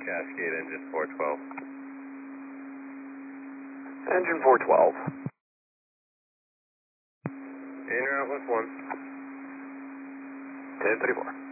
Cascade engine 412. Engine 412. In route with 1. 1034.